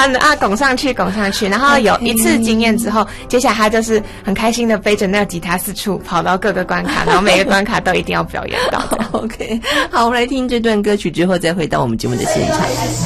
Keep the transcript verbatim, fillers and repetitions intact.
完了啊，拱上去，拱上去。然后有一次经验之后，接下来他就是很开心的背着那个吉他四处跑到各个关卡，然后每个关卡都一定要表演到。 OK， 好，我们来听这段歌曲之后，再回到我们节目的现场。